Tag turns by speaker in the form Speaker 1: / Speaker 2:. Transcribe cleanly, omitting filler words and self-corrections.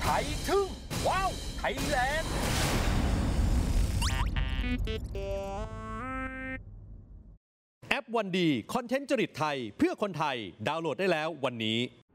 Speaker 1: ยทึ่งว้าวไทยแลนด์
Speaker 2: แอปวันดีคอนเทนต์จริตไทยเพื่อคนไทยดาวน์โหลดได้แล้ววันนี้